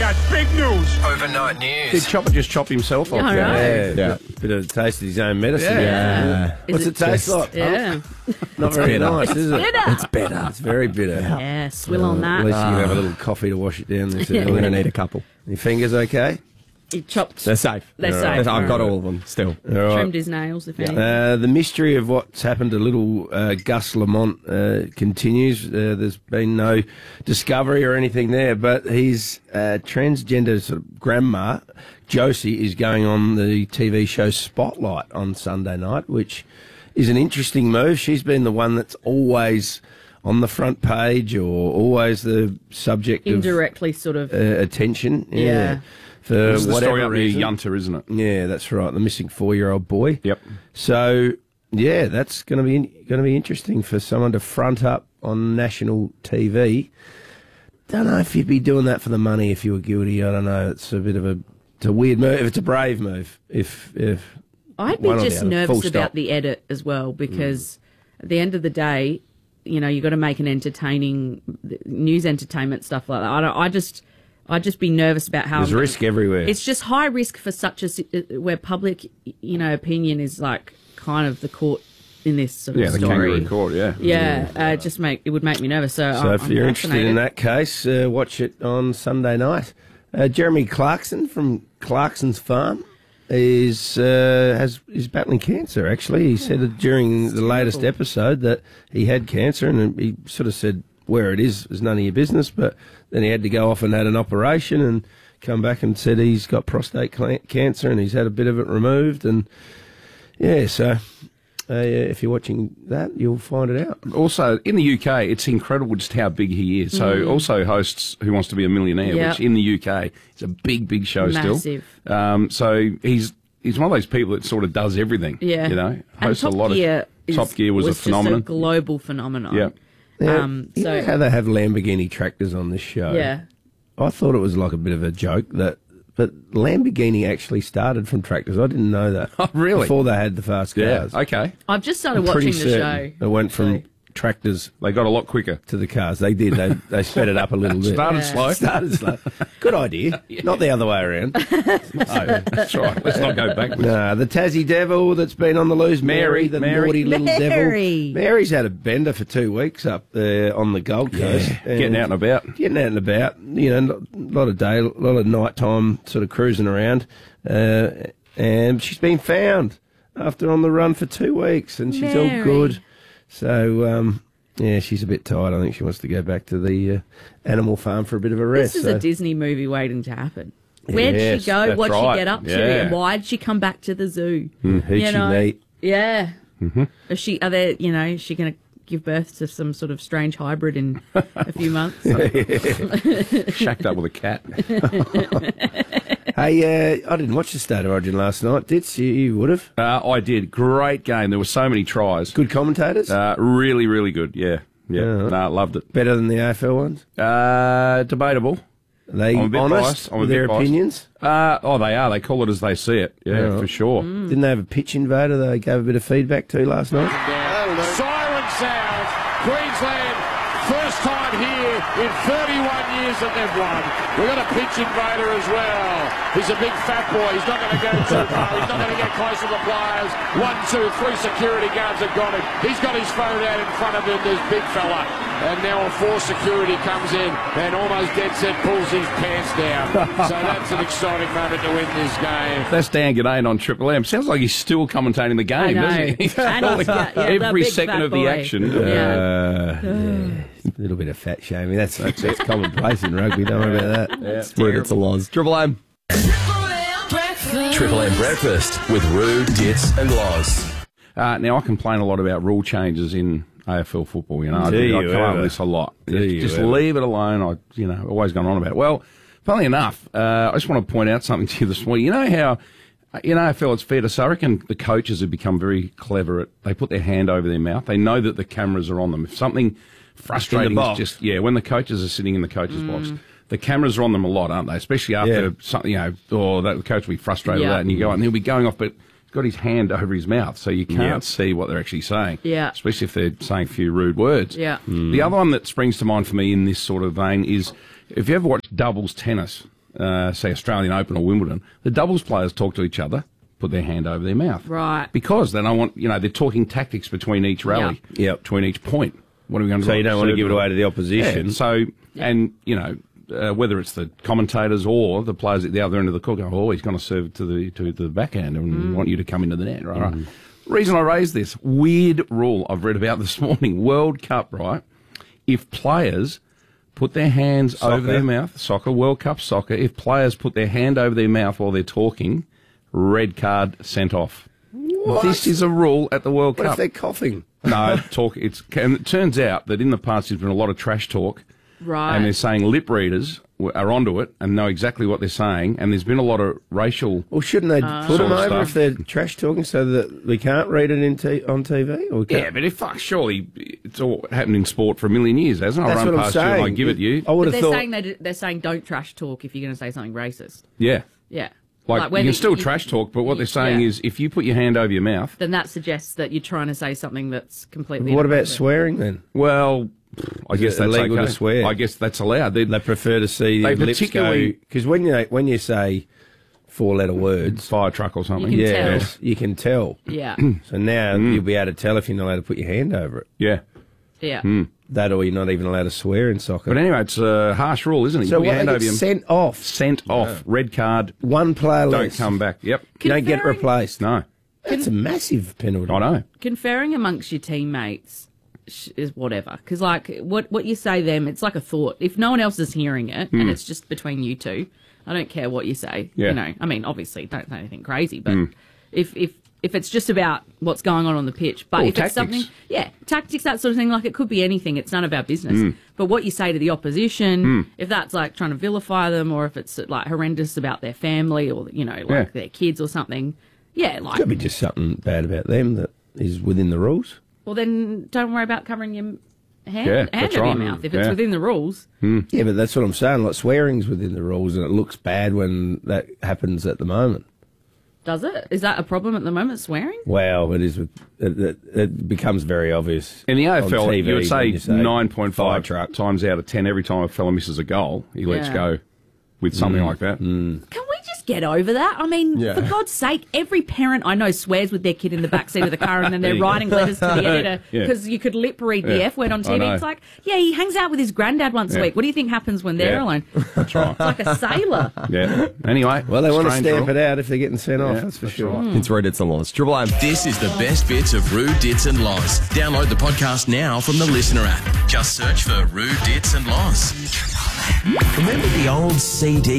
That's big news. Overnight news. Did Chopper just chop himself off? Yeah, I know. Yeah. Bit of a taste of his own medicine. Yeah. What's it taste like? Yeah. Not very nice, is it? Bitter. It's better. It's very bitter. Yeah, swill on At that. least you can have a little coffee to wash it down. This We're early. going to need a couple. Your fingers okay? He chopped. They're safe. They're safe. I've got all of them still. All right. Trimmed his nails, if anything. The mystery of what's happened to little Gus Lamont continues. There's been no discovery or anything there, but his transgender sort of grandma, Josie, is going on the TV show Spotlight on Sunday night, which is an interesting move. She's been the one that's always on the front page or always the subject Indirectly, sort of. of attention. Yeah. For It's the whatever story up near reason. Yunter, isn't it? Yeah, that's right. The missing 4-year-old boy. Yep. So, yeah, that's going to be interesting for someone to front up on national TV. Don't know if you'd be doing that for the money if you were guilty. I don't know. It's a bit of it's a weird move. It's a brave move. If I'd be one or the just other. nervous Full about stop. the edit as well, because at the end of the day, you got to make an entertaining news, entertainment stuff like that. I'd just be nervous about how There's risk everywhere. It's just high risk for such where public, opinion is like kind of the court in this sort of Yeah, the story. kangaroo court, yeah. Yeah, it would make me nervous. So if I'm you're interested in fascinated. that case, watch it on Sunday night. Jeremy Clarkson from Clarkson's Farm is battling cancer. Actually, he said it during the latest episode that he had cancer, and he sort of said where it is none of your business. But then he had to go off and had an operation and come back and said he's got prostate cancer and he's had a bit of it removed. And yeah, so if you're watching that, you'll find it out. Also, in the UK, it's incredible just how big he is. So, also hosts Who Wants to Be a Millionaire, Yep. which in the UK is a big, big show Massive. still. So he's one of those people that sort of does everything. Yeah, hosts and Top a lot Gear of. Top Gear was a phenomenon. just a global phenomenon. Yeah. Now, you know how they have Lamborghini tractors on this show? Yeah. I thought it was like a bit of a joke but Lamborghini actually started from tractors. I didn't know that. Oh, really? Before they had the fast cars. Okay. I've just started I'm pretty watching the certain show. It went from actually. tractors They got a lot quicker. to the cars. They did. They sped it up a little bit. Started Yeah. slow. Started slow. Good idea. Not the other way around. Oh, that's right. Let's not go backwards. No, the Tassie Devil that's been on the loose, Mary, the naughty little Mary. devil. Mary's had a bender for 2 weeks up there on the Gold Coast. Getting out and about. Getting out and about, a lot of nighttime sort of cruising around. And she's been found after on the run for 2 weeks, and she's all Mary. good. So, yeah, she's a bit tired. I think she wants to go back to the animal farm for a bit of a rest. This is so. a Disney movie waiting to happen. Where'd Yes, she go? that's What'd right. she get up to? Yeah. And why'd she come back to the zoo? Who'd she meet? Yeah. Is she going to give birth to some sort of strange hybrid in a few months? Shacked up with a cat. Hey, I didn't watch the State of Origin last night. Did you? You would have. I did. Great game. There were so many tries. Good commentators. Really, really good. Yeah. Yeah. No, loved it. Better than the AFL ones. Debatable. Are they I'm a bit honest biased. I'm a with bit their biased. opinions? They are. They call it as they see it. Yeah, for sure. Didn't they have a pitch invader they gave a bit of feedback to last night? Siren sounds. Queensland, first time here in 31 years that they've won. We've got a pitch invader as well. He's a big fat boy. He's not going to go too far. He's not going to get close to the players. 1, 2, 3 security guards have got him. He's got his phone out in front of him, this big fella. And now a 4 security comes in and almost dead set pulls his pants down. So that's an exciting moment to win this game. That's Dan G'day on Triple M. Sounds like he's still commentating the game, I know. doesn't he? And he's got, the Every big second fat of the boy. action. Yeah. A little bit of fat shaming. That's commonplace in rugby. Don't worry about that. It's rude. It's a loz. Triple M. Triple M Breakfast with Roo, Dits and Loz. Now, I complain a lot about rule changes in AFL football. I Do you come up ever? with this a lot. you Just ever? leave it alone. Always gone on about it. Well, funnily enough, I just want to point out something to you this morning. You know how in AFL it's fair to say, I reckon the coaches have become very clever they put their hand over their mouth. They know that the cameras are on them. If something frustrating box. is just, when the coaches are sitting in the coaches box, the cameras are on them a lot, aren't they? Especially after something, or the coach will be frustrated with Yeah. that, and you go, and he'll be going off, but he's got his hand over his mouth, so you can't see what they're actually saying. Yeah. Especially if they're saying a few rude words. Yeah. The other one that springs to mind for me in this sort of vein is, if you ever watched doubles tennis, say Australian Open or Wimbledon, the doubles players talk to each other, put their hand over their mouth. Right. Because they don't want, they're talking tactics between each rally, between each point. What are we going to do? So you don't want to give it away to the opposition. Yeah, so, and, whether it's the commentators or the players at the other end of the court go, he's going to serve it to the backhand and want you to come into the net, right? The reason I raised this weird rule I've read about this morning, World Cup, right? If players put their hands over their mouth, soccer, World Cup soccer, if players put their hand over their mouth while they're talking, red card sent off. What? This is a rule at the World What Cup. if they're coughing? No, and it turns out that in the past there's been a lot of trash talk. Right. And they're saying lip readers are onto it and know exactly what they're saying. And there's been a lot of racial... Well, shouldn't they put them sort of over stuff. if they're trash talking so that we can't read it on TV? Or we can't? Yeah, but surely it's all happened in sport for a million years, hasn't it? That's I run what I'm past you and I saying. give it you. I would But have they're thought... saying they're saying don't trash talk if you're going to say something racist. Yeah. Yeah. Like you when can still trash talk, but what they're saying is if you put your hand over your mouth... Then that suggests that you're trying to say something that's completely... What about inappropriate. swearing then? Well, I guess it that's illegal okay. to swear? I guess that's allowed. They prefer to see They their lips go... particularly- Because when you say four-letter words... Fire truck or something. You can tell. You can tell. Yeah. So now you'll be able to tell if you're not allowed to put your hand over it. Yeah. Yeah. That or you're not even allowed to swear in soccer. But anyway, it's a harsh rule, isn't it? You so put your what, hand they over get your... sent off? Sent off. Red card. One player Don't less. come back. Yep. You don't get Conferring- replaced. No. That's a massive penalty. I know. Conferring amongst your teammates is whatever. Because, like, what you say them, it's like a thought. If no one else is hearing it and it's just between you two, I don't care what you say. Yeah. You know, I mean, obviously, don't say anything crazy, but if it's just about what's going on the pitch, but if tactics. it's something, tactics, that sort of thing, like it could be anything. It's none of our business. But what you say to the opposition, if that's like trying to vilify them, or if it's like horrendous about their family or their kids or something, like Could be just something bad about them that is within the rules. well, then don't worry about covering your hand that's over right. your mouth if it's Yeah. within the rules. Yeah, but that's what I'm saying. Like swearing's within the rules, and it looks bad when that happens at the moment. Does it? Is that a problem at the moment? Swearing? Well, it is. It becomes very obvious. In the on AFL, TV you would say when 9.5 fire truck. times out of 10 every time a fella misses a goal, he lets Yeah. go with something like that. Can we just get over that? I mean, for God's sake, every parent I know swears with their kid in the backseat of the car and then they're writing letters to the editor Yeah. because you could lip read the Yeah. F word on I TV. know. It's like, he hangs out with his granddad once a Yeah. week. What do you think happens when they're Yeah. alone? That's right. It's like a sailor. Yeah. Anyway. Well, they want to strange stamp rule. it out if they're getting sent off. Yeah, that's for that's sure. right. It's Red Hits and Laws. Triple M. This is the best bits of Rude Dits and Loz. Download the podcast now from the Listener app. Just search for Rude Dits and Loz. Remember the old CD